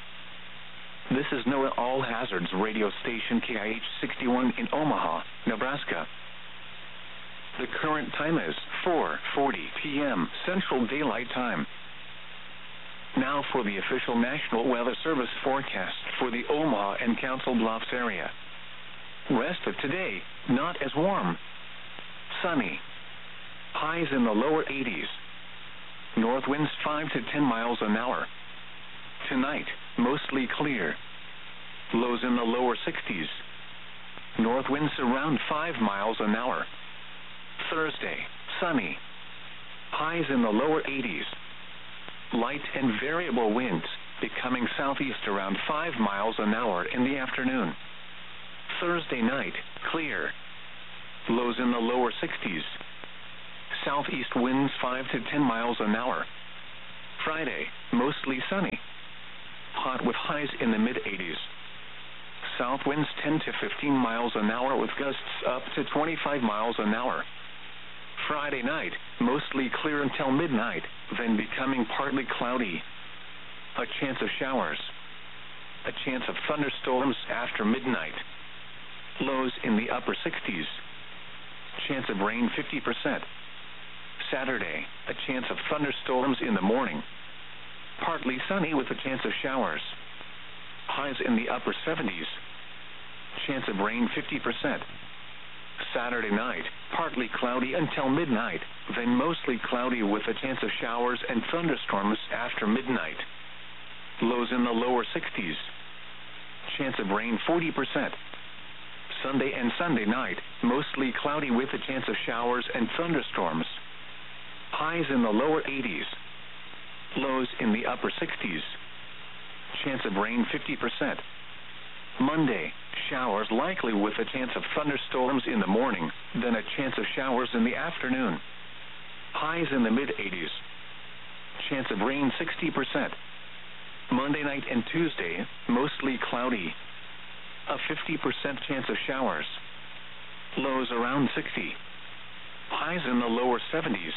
[SPEAKER 1] This is NOAA All Hazards radio station K I H sixty-one in Omaha, Nebraska. The current time is four forty p m Central Daylight Time. Now for the official National Weather Service forecast for the Omaha and Council Bluffs area. Rest of today, not as warm. Sunny. Highs in the lower eighties. North winds five to ten miles an hour. Tonight, mostly clear. Lows in the lower sixties. North winds around five miles an hour. Thursday, sunny. Highs in the lower eighties. Light and variable winds, becoming southeast around five miles an hour in the afternoon. Thursday night, clear. Lows in the lower sixties. Southeast winds five to ten miles an hour. Friday, mostly sunny. Hot with highs in the mid eighties. South winds ten to fifteen miles an hour with gusts up to twenty-five miles an hour. Friday night, mostly clear until midnight, then becoming partly cloudy. A chance of showers. A chance of thunderstorms after midnight. Lows in the upper sixties. Chance of rain fifty percent. Saturday, a chance of thunderstorms in the morning. Partly sunny with a chance of showers. Highs in the upper seventies. Chance of rain fifty percent. Saturday night, partly cloudy until midnight, then mostly cloudy with a chance of showers and thunderstorms after midnight. Lows in the lower sixties. Chance of rain forty percent. Sunday and Sunday night, mostly cloudy with a chance of showers and thunderstorms. Highs in the lower eighties. Lows in the upper sixties. Chance of rain fifty percent. Monday, showers likely with a chance of thunderstorms in the morning, then a chance of showers in the afternoon. Highs in the mid eighties. Chance of rain sixty percent. Monday night and Tuesday, mostly cloudy. A fifty percent chance of showers. Lows around sixty. Highs in the lower seventies.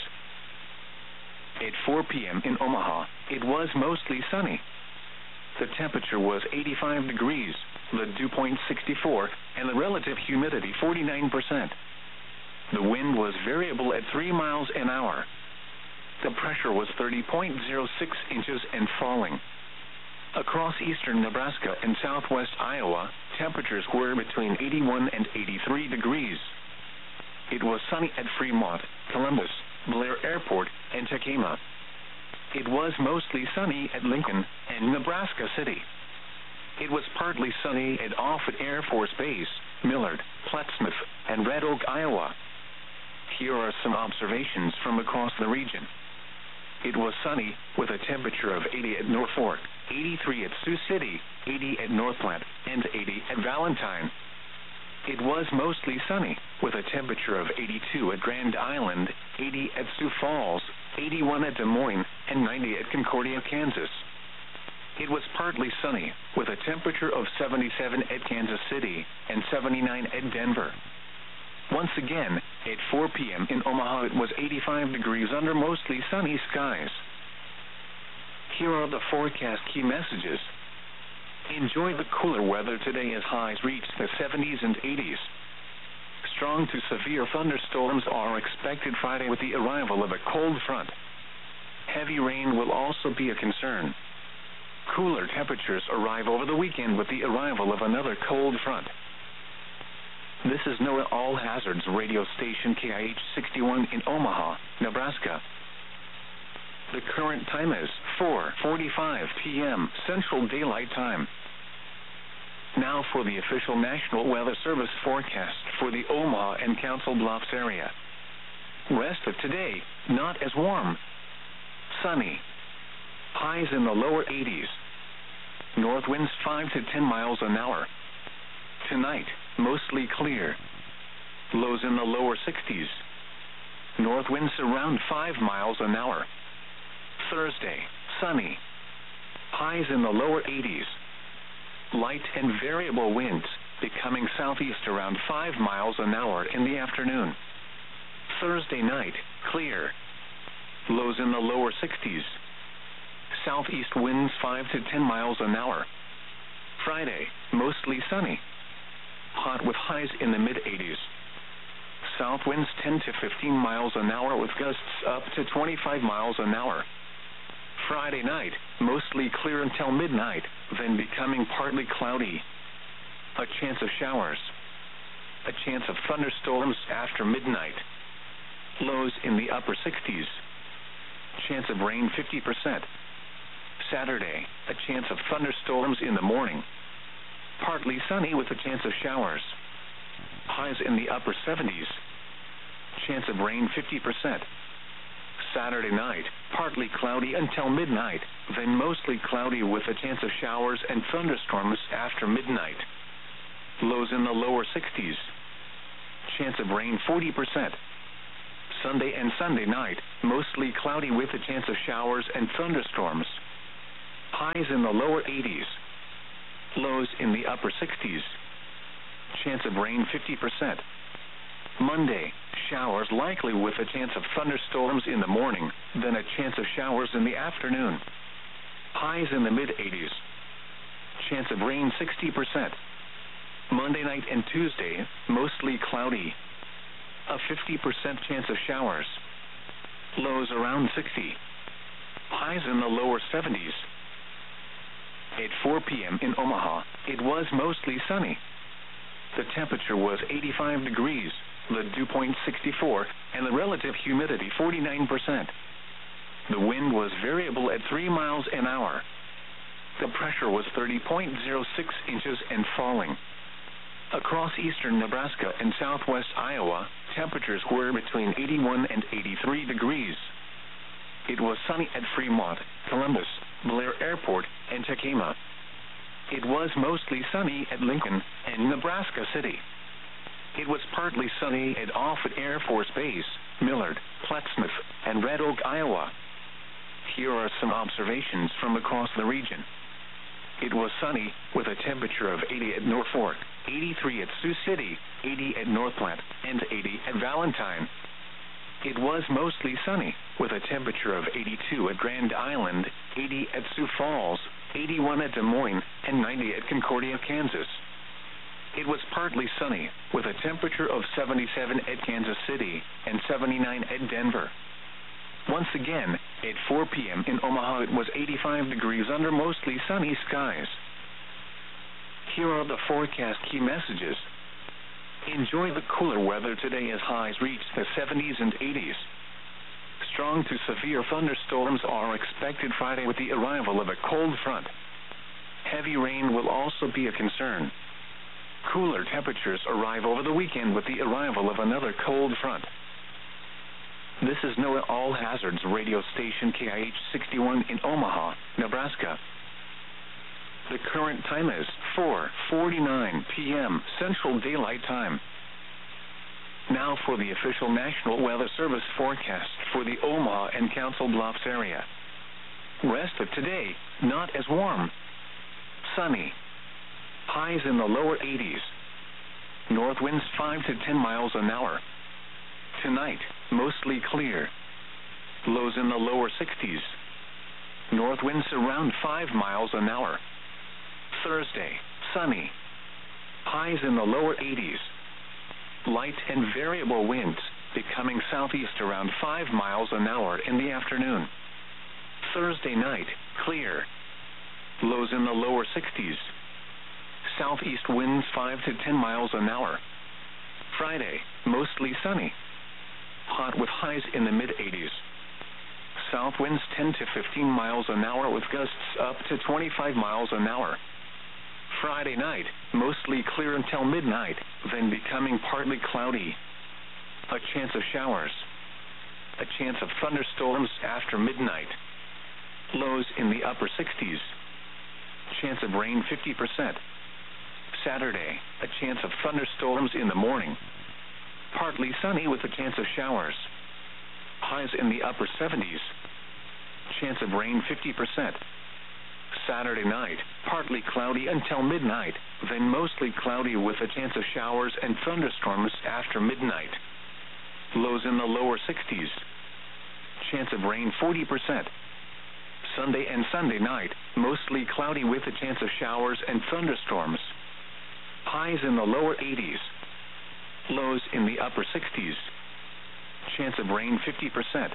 [SPEAKER 1] At four p.m. in Omaha, it was mostly sunny. The temperature was eighty-five degrees, the dew point sixty-four, and the relative humidity forty-nine percent. The wind was variable at three miles an hour. The pressure was thirty point zero six inches and falling. Across eastern Nebraska and southwest Iowa, temperatures were between eighty-one and eighty-three degrees. It was sunny at Fremont, Columbus, Blair Airport, and Tacoma. It was mostly sunny at Lincoln and Nebraska City. It was partly sunny at Offutt Air Force Base, Millard, Plattsmouth, and Red Oak, Iowa. Here are some observations from across the region. It was sunny with a temperature of eighty at Norfolk, eighty-three at Sioux City, eighty at North Platte, and eighty at Valentine. It was mostly sunny with a temperature of eighty-two at Grand Island, eighty at Sioux Falls, eighty-one at Des Moines, and ninety at Concordia, Kansas. It was partly sunny with a temperature of seventy-seven at Kansas City and seventy-nine at Denver. Once again, at four p.m. in Omaha, it was eighty-five degrees under mostly sunny skies. Here are the forecast key messages. Enjoy the cooler weather today as highs reach the seventies and eighties. Strong to severe thunderstorms are expected Friday with the arrival of a cold front. Heavy rain will also be a concern. Cooler temperatures arrive over the weekend with the arrival of another cold front. This is NOAA All Hazards radio station K I H sixty-one in Omaha, Nebraska. The current time is four forty-five p.m. Central Daylight Time. Now for the official National Weather Service forecast for the Omaha and Council Bluffs area. Rest of today, not as warm. Sunny. Highs in the lower eighties. North winds five to ten miles an hour. Tonight, mostly clear. Lows in the lower sixties. North winds around five miles an hour. Thursday, sunny. Highs in the lower eighties. Light and variable winds, becoming southeast around five miles an hour in the afternoon. Thursday night, clear. Lows in the lower sixties. Southeast winds five to ten miles an hour. Friday, mostly sunny. Hot with highs in the mid eighties. South winds ten to fifteen miles an hour with gusts up to twenty-five miles an hour. Friday night, mostly clear until midnight, then becoming partly cloudy. A chance of showers. A chance of thunderstorms after midnight. Lows in the upper sixties. Chance of rain fifty percent. Saturday, a chance of thunderstorms in the morning. Partly sunny with a chance of showers. Highs in the upper seventies. Chance of rain fifty percent. Saturday night, partly cloudy until midnight, then mostly cloudy with a chance of showers and thunderstorms after midnight. Lows in the lower sixties. Chance of rain forty percent. Sunday and Sunday night, mostly cloudy with a chance of showers and thunderstorms. Highs in the lower eighties. Lows in the upper sixties. Chance of rain fifty percent. Monday, showers likely with a chance of thunderstorms in the morning, then a chance of showers in the afternoon. Highs in the mid eighties. Chance of rain sixty percent. Monday night and Tuesday, mostly cloudy. A fifty percent chance of showers. Lows around sixty. Highs in the lower seventies. At four p.m. in Omaha, it was mostly sunny. The temperature was eighty-five degrees, the dew point sixty-four, and the relative humidity forty-nine percent. The wind was variable at three miles an hour. The pressure was thirty point zero six inches and falling. Across eastern Nebraska and southwest Iowa, temperatures were between eighty-one and eighty-three degrees. It was sunny at Fremont, Columbus, Blair Airport, and Tacoma. It was mostly sunny at Lincoln and Nebraska City. It was partly sunny at Offutt Air Force Base, Millard, Plattsmouth, and Red Oak, Iowa. Here are some observations from across the region. It was sunny, with a temperature of eighty at Norfolk, eighty-three at Sioux City, eighty at North Platte, and eighty at Valentine. It was mostly sunny, with a temperature of eighty-two at Grand Island, eighty at Sioux Falls, eighty-one at Des Moines, and ninety at Concordia, Kansas. It was partly sunny, with a temperature of seventy-seven at Kansas City and seventy-nine at Denver. Once again, at four p.m. in Omaha, it was eighty-five degrees under mostly sunny skies. Here are the forecast key messages. Enjoy the cooler weather today as highs reach the seventies and eighties. Strong to severe thunderstorms are expected Friday with the arrival of a cold front. Heavy rain will also be a concern. Cooler temperatures arrive over the weekend with the arrival of another cold front. This is NOAA All Hazards radio station K I H sixty-one in Omaha, Nebraska. The current time is four forty-nine p.m. Central Daylight Time. Now for the official National Weather Service forecast for the Omaha and Council Bluffs area. Rest of today, not as warm. Sunny. Highs in the lower eighties. North winds five to ten miles an hour. Tonight, mostly clear. Lows in the lower sixties. North winds around five miles an hour. Thursday, sunny. Highs in the lower eighties. Light and variable winds, becoming southeast around five miles an hour in the afternoon. Thursday night, clear. Lows in the lower sixties. Southeast winds five to ten miles an hour. Friday, mostly sunny. Hot with highs in the mid eighties. South winds ten to fifteen miles an hour with gusts up to twenty-five miles an hour. Friday night, mostly clear until midnight, then becoming partly cloudy. A chance of showers. A chance of thunderstorms after midnight. Lows in the upper sixties. Chance of rain fifty percent. Saturday, a chance of thunderstorms in the morning. Partly sunny with a chance of showers. Highs in the upper seventies. Chance of rain fifty percent. Saturday night, partly cloudy until midnight, then mostly cloudy with a chance of showers and thunderstorms after midnight. Lows in the lower sixties. Chance of rain forty percent. Sunday and Sunday night, mostly cloudy with a chance of showers and thunderstorms. Highs in the lower eighties. Lows in the upper sixties. Chance of rain fifty percent.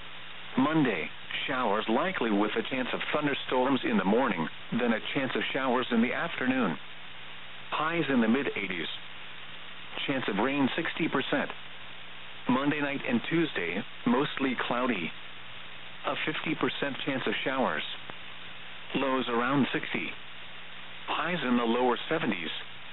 [SPEAKER 1] Monday, showers likely with a chance of thunderstorms in the morning, then a chance of showers in the afternoon. Highs in the mid eighties. Chance of rain sixty percent. Monday night and Tuesday, mostly cloudy. A fifty percent chance of showers. Lows around sixty. Highs in the lower seventies.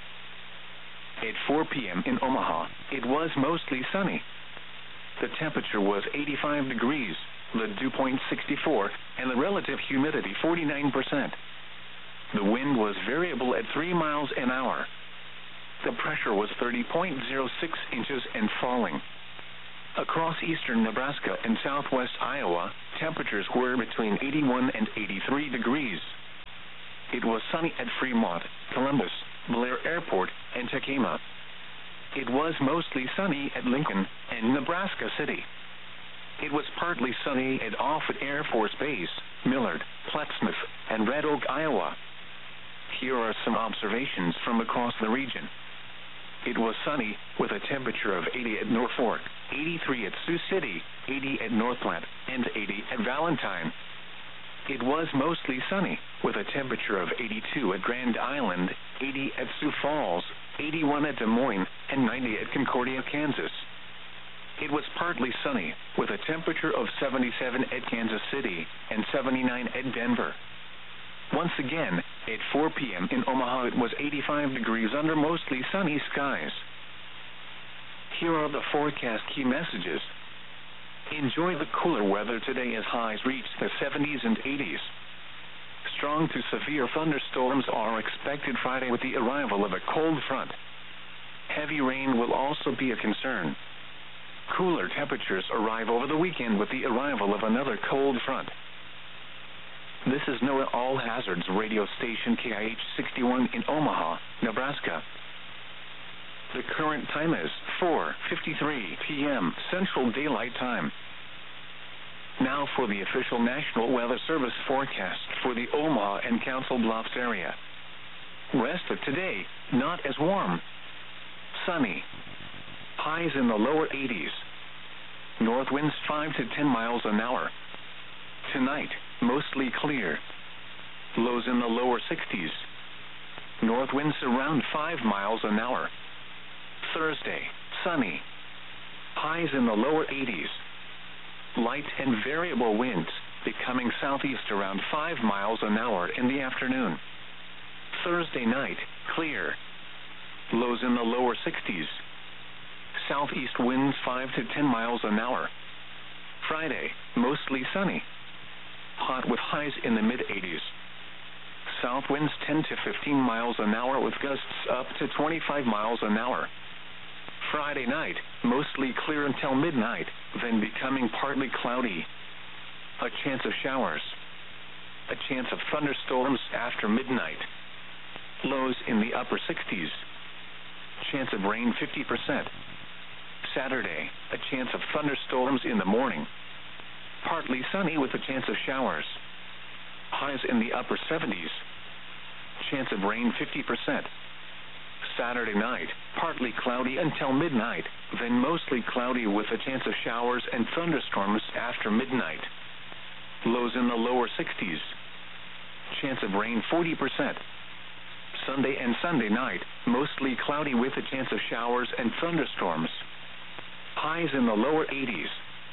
[SPEAKER 1] At four p.m. in Omaha, it was mostly sunny. The temperature was eighty-five degrees, the dew point sixty-four, and the relative humidity forty-nine percent. The wind was variable at three miles an hour. The pressure was thirty point zero six inches and falling. Across eastern Nebraska and southwest Iowa, temperatures were between eighty-one and eighty-three degrees. It was sunny at Fremont, Columbus, Blair Airport, and Tekamah. It was mostly sunny at Lincoln and Nebraska City. It was partly sunny at Offutt Air Force Base, Millard, Plattsmouth, and Red Oak, Iowa. Here are some observations from across the region. It was sunny, with a temperature of eighty at Norfolk, eighty-three at Sioux City, eighty at North Platte, and eighty at Valentine. It was mostly sunny, with a temperature of eighty-two at Grand Island, eighty at Sioux Falls, eighty-one at Des Moines, and ninety at Concordia, Kansas. It was partly sunny, with a temperature of seventy-seven at Kansas City and seventy-nine at Denver. Once again, at four p.m. in Omaha, it was eighty-five degrees under mostly sunny skies. Here are the forecast key messages. Enjoy the cooler weather today as highs reach the seventies and eighties. Strong to severe thunderstorms are expected Friday with the arrival of a cold front. Heavy rain will also be a concern. Cooler temperatures arrive over the weekend with the arrival of another cold front. This is NOAA All Hazards radio station K I H sixty-one in Omaha, Nebraska. The current time is four fifty-three p.m. Central Daylight Time. Now for the official National Weather Service forecast for the Omaha and Council Bluffs area. Rest of today, not as warm. Sunny. Highs in the lower eighties. North winds five to ten miles an hour. Tonight, mostly clear. Lows in the lower sixties. North winds around five miles an hour. Thursday, sunny. Highs in the lower eighties. Light and variable winds, becoming southeast around five miles an hour in the afternoon. Thursday night, clear. Lows in the lower sixties. Southeast winds five to ten miles an hour. Friday, mostly sunny. Hot with highs in the mid-eighties. South winds ten to fifteen miles an hour with gusts up to twenty-five miles an hour. Friday night, mostly clear until midnight, then becoming partly cloudy. A chance of showers. A chance of thunderstorms after midnight. Lows in the upper sixties. Chance of rain fifty percent. Saturday, a chance of thunderstorms in the morning. Partly sunny with a chance of showers. Highs in the upper seventies. Chance of rain fifty percent. Saturday night, partly cloudy until midnight, then mostly cloudy with a chance of showers and thunderstorms after midnight. Lows in the lower sixties. Chance of rain forty percent. Sunday and Sunday night, mostly cloudy with a chance of showers and thunderstorms. Highs in the lower eighties.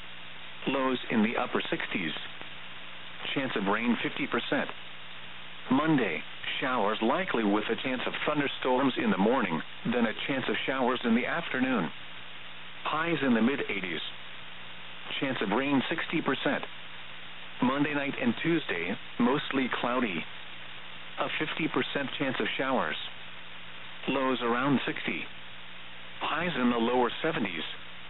[SPEAKER 1] Lows in the upper sixties. Chance of rain fifty percent. Monday, showers likely with a chance of thunderstorms in the morning, then a chance of showers in the afternoon. Highs in the mid-eighties. Chance of rain sixty percent. Monday night and Tuesday, mostly cloudy. A fifty percent chance of showers. Lows around sixty. Highs in the lower seventies.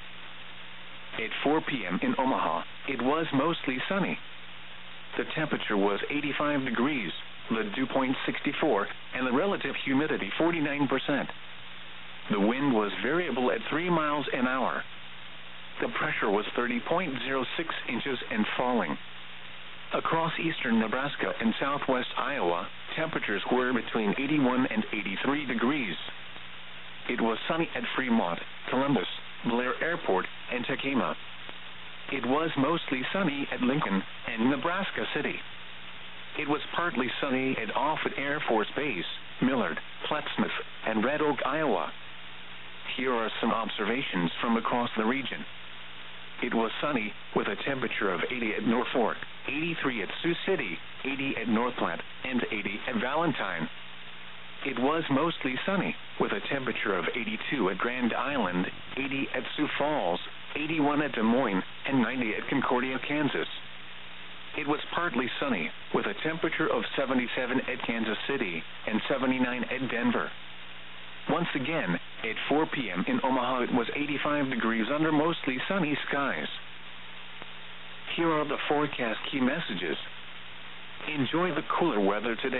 [SPEAKER 1] At four p.m. in Omaha, it was mostly sunny. The temperature was eighty-five degrees, the dew point sixty-four, and the relative humidity forty-nine percent. The wind was variable at three miles an hour. The pressure was thirty point zero six inches and falling. Across eastern Nebraska and southwest Iowa, temperatures were between eighty-one and eighty-three degrees. It was sunny at Fremont, Columbus, Blair Airport, and Tekamah. It was mostly sunny at Lincoln and Nebraska City. It was partly sunny at Offutt Air Force Base, Millard, Plattsmouth, and Red Oak, Iowa. Here are some observations from across the region. It was sunny with a temperature of eighty at Norfolk, eighty-three at Sioux City, eighty at North Platte, and eighty at Valentine. It was mostly sunny with a temperature of eighty-two at Grand Island, eighty at Sioux Falls, eighty-one at Des Moines, and ninety at Concordia, Kansas. It was partly sunny with a temperature of seventy-seven at Kansas City and seventy-nine at Denver. Once again, at four p.m. in Omaha, it was eighty-five degrees under mostly sunny skies. Here are the forecast key messages. Enjoy the cooler weather today.